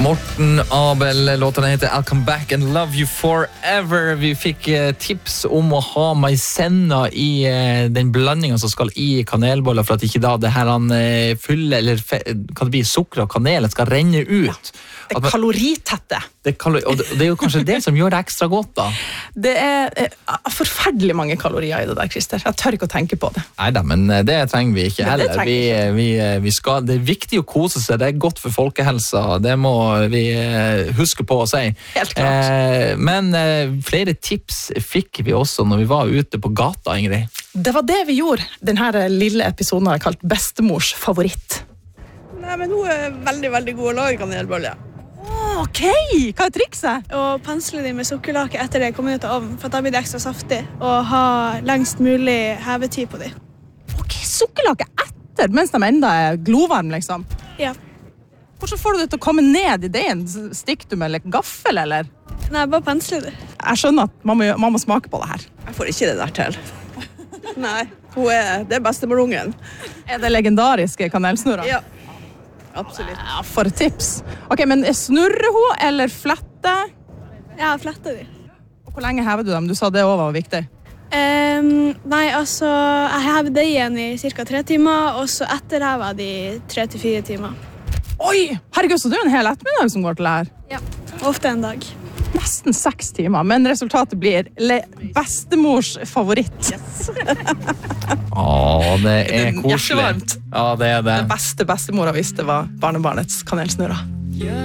Morten Abel, låten heter I'll Come Back and Love You Forever. Vi fikk tips om å ha maisenna i den blandingen som skal i kanelboller, for at ikke da det her fulle, eller kan det bli sukker og kanel, skal renne ut. Det kaloritette. Og det jo kanskje det som gjør det ekstra godt da. Det forferdelig mange kalorier i det der, Christer. Jeg tør ikke å tenke på det. Neida, men det trenger vi ikke heller. Det viktig å kose seg, det godt for folkehelsa, det må vi huske på å si. Helt klart. Men flere tips fikk vi også når vi var ute på gata, Ingrid. Det var det vi gjorde. Denne lille episoden har jeg kalt bestemors favoritt. Nei, men hun veldig, veldig god å lage kanelboller. Ok, hva trikset? Og pensle de med sukkerlake etter det kommer ut av ovnen, for da blir det ekstra saftig, og ha lengst mulig hevetid på de. Ok, sukkerlake etter, mens de enda glovarm, liksom? Ja. Hvordan får du det til å komme ned i deigen? Stikker du med gaffel, eller? Nei, bare pensle det. Jeg skjønner at man må smake på det her. Jeg får ikke det der til. Nei, det bestemorungen. Det legendariske kanelsnurra? Ja. Absolutt. Ja, for tips. Ok, men snurrer hun, eller flette? Ja, flette de. Og hvor lenge hever du dem? Du sa det også var viktig. Nei, altså, jeg hever deigen i cirka 3 timer, og så etter hever de 3 til 4 timer. Oi, herregud, så det en hel ettermiddag som går til det her. Ja, ofte en dag. Nesten 6 timer, men resultatet blir bestemors favoritt. Yes. Det koselig. Hjertevarmt. Ja, det det. Det beste bestemora visste var barnebarnets kanelsnurra.